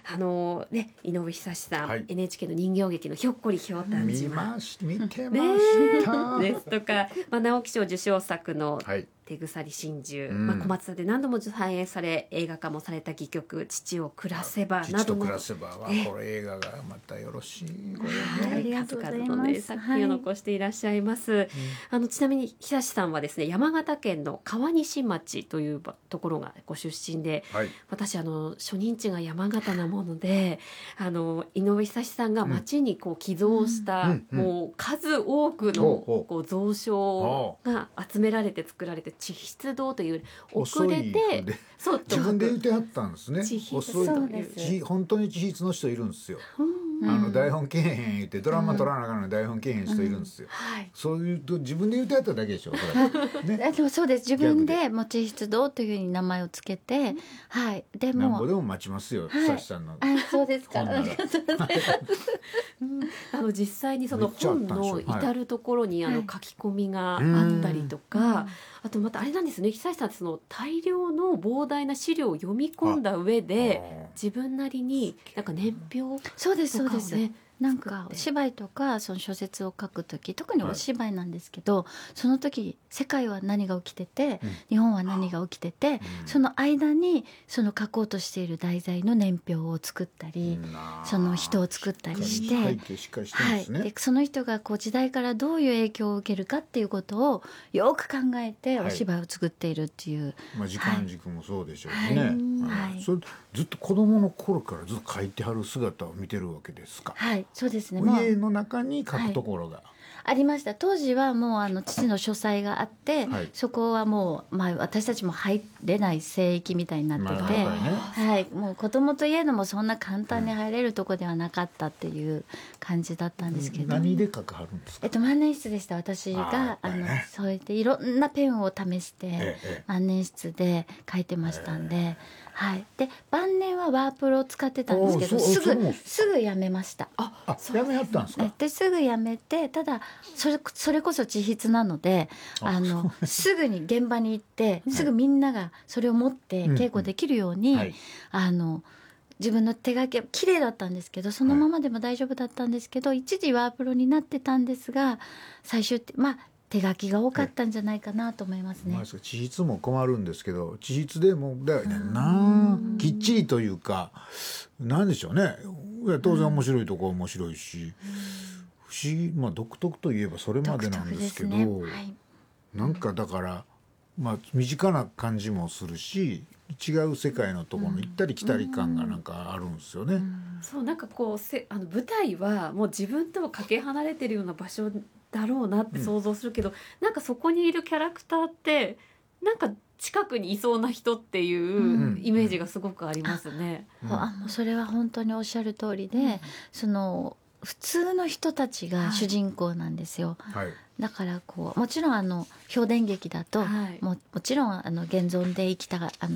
井上久志さん、 はい、 NHK の人形劇のひょっこりひょうたん島見てました、 ですとか、直木賞受賞作のはい手鎖真珠、小松座で何度も反映され映画化もされた戯曲父を暮らせばなどの父と暮らせばはこれ映画がまたよろしいこれ、 はい、数々の、ね、作品を残していらっしゃいます、ちなみに久志さんはですね山形県の川西町というところがご出身で、 はい、 私初任地が山形なもので井上久志さんが町に寄贈した、もう数多くの蔵書が集められて作られて地筆堂という遅れてそう自分で言ってはったんですね。 遅い本当に地筆の人いるんですよ。台本けえへん言ってドラマ撮らなあかんのに台本けえへん人いるんですよ、そういうと自分で言ってはっただけでしょ、 ね、でもそうです、自分でも地筆堂というふうに名前をつけて、はい、でもなんぼでも待ちますよ、久志さんの。 そうですか、ありがとうございます実際にその本の至るところに書き込みがあったりとか、あとまたあれなんですね、久志さんその大量の膨大な資料を読み込んだ上で自分なりになんか年表とかをね、 そうですそうです、なんかお芝居とかその小説を書く時、特にお芝居なんですけど、その時世界は何が起きてて、日本は何が起きてて、その間にその書こうとしている題材の年表を作ったり、その人を作ったりして、でその人が時代からどういう影響を受けるかっていうことをよく考えてお芝居を作っているっていう、 時間軸もそうでしょうね、それずっと子供の頃からずっと書いてはる姿を見てるわけですか。 はい、そうですね、 家の中に書くところが、 ありました。当時はもう父の書斎があって、そこはもう、私たちも入れない聖域みたいになってて、もう子供といえどもそんな簡単に入れるとこではなかったっていう感じだったんですけど、 何で書かはるんですか。 万年筆でした。私がそうやっていろんなペンを試して、万年筆で書いてましたんで、で晩年はワープロを使ってたんですけど、すぐやめました。 やめはったんですか。 ですぐやめて、ただそれこそ自筆なので、すぐに現場に行って、すぐみんながそれを持って稽古できるように、自分の手書きは綺麗だったんですけど、そのままでも大丈夫だったんですけど、一時ワープロになってたんですが、最終手書きが多かったんじゃないかなと思いますね。 地筆も困るんですけど、地筆でもだよねな、きっちりというか、なんでしょうね。当然面白いとこは面白いし、不思議、独特といえばそれまでなんですけど、なんかだから身近な感じもするし、違う世界のところの行ったり来たり感がなんかあるんですよね。 そう、なんか舞台はもう自分とはかけ離れてるような場所だろうなって想像するけど、なんかそこにいるキャラクターってなんか近くにいそうな人っていうイメージがすごくありますね。 もうそれは本当におっしゃる通りで、その普通の人たちが主人公なんですよ。だからもちろん評伝劇だと、もちろん現存で生きた方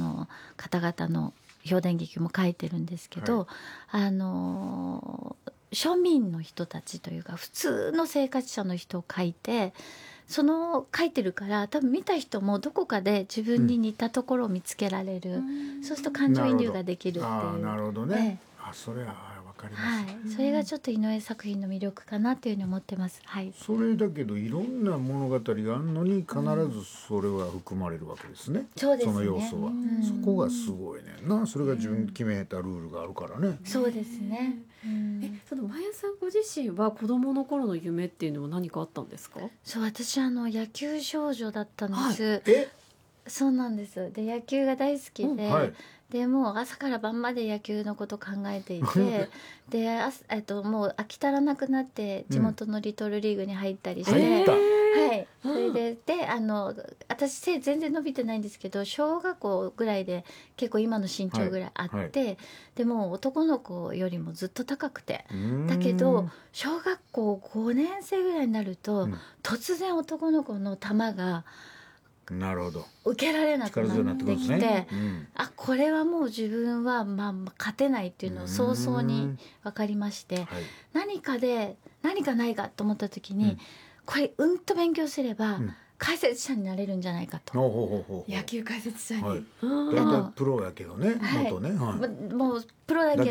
々の評伝劇も書いてるんですけど、庶民の人たちというか普通の生活者の人を書いて、書いてるから多分見た人もどこかで自分に似たところを見つけられる、そうすると感情移入ができるっていう。 なるほどね。それは分かります。 それがちょっと井上作品の魅力かなというふうに思ってます。 それだけどいろんな物語があるのに必ずそれは含まれるわけですね。 そうですね。 その要素は、そこがすごいねな。それが自分で決めたルールがあるからね。 そうですね。 その真矢さんご自身は子供の頃の夢っていうのは何かあったんですか。 そう、私野球少女だったんです。そうなんです。で野球が大好きで、でもう朝から晩まで野球のこと考えていてでもう飽き足らなくなって地元のリトルリーグに入ったりして、それで私背全然伸びてないんですけど、小学校ぐらいで結構今の身長ぐらいあって、でも男の子よりもずっと高くて、だけど小学校5年生ぐらいになると、突然男の子の球が受けられなくなってきて、これはもう自分は勝てないっていうのを早々に分かりまして、何かないかと思った時に、これと勉強すれば解説者になれるんじゃないかと。 野球解説者に、 プロやけどね、元ね、 もうプロだけ